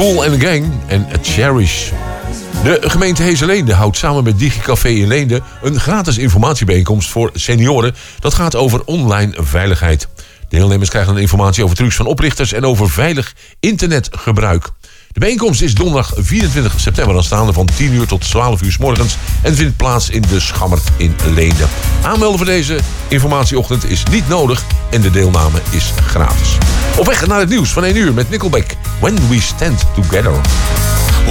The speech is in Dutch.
Kool and the Gang en Cherish. De gemeente Heeserleende houdt samen met DigiCafé in Leende een gratis informatiebijeenkomst voor senioren. Dat gaat over online veiligheid. De deelnemers krijgen informatie over trucs van oplichters en over veilig internetgebruik. De bijeenkomst is donderdag 24 september aanstaande van 10 uur tot 12 uur 's morgens en vindt plaats in de Schammert in Leende. Aanmelden voor deze informatieochtend is niet nodig en de deelname is gratis. Op weg naar het nieuws van 1 uur met Nickelback, When We Stand Together.